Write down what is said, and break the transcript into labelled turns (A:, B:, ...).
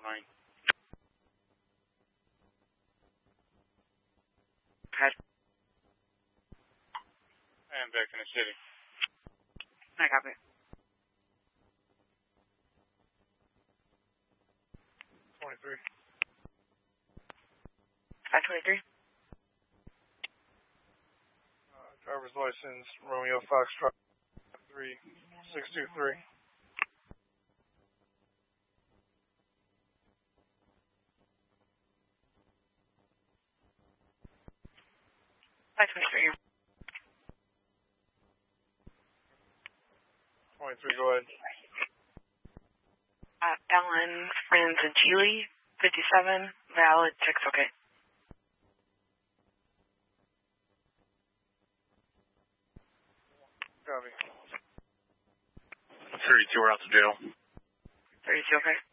A: 9.
B: Head.
A: And back in the city.
B: I copy.
A: 23.
B: 523.
A: Driver's license, Romeo Foxtrot 3623.
B: 523.
A: 23, go ahead.
B: Alan Franzagili, 57, valid 6, okay.
A: Copy.
C: 32, we're out to jail.
B: 32, okay.